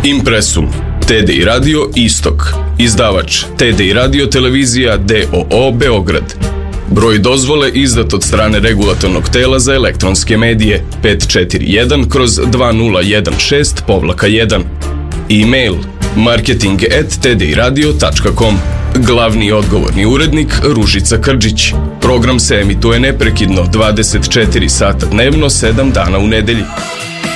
Impresum, TDI Radio Istok, izdavač TDI Radio Televizija d.o.o. Beograd. Broj dozvole izdat od strane Regulatornog tela za elektronske medije 541/2016-1. E-mail marketing@tdiradio.com. Glavni i odgovorni urednik Ružica Krđić. Program se emituje neprekidno 24 sata dnevno, 7 dana u nedelji.